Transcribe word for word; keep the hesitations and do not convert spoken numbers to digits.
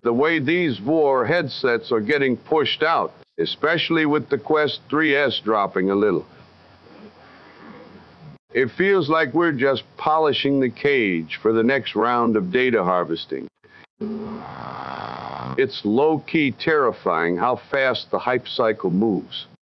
the way these V O R headsets are getting pushed out, especially with the Quest three S dropping a little. It feels like we're just polishing the cage for the next round of data harvesting. It's low-key terrifying how fast the hype cycle moves.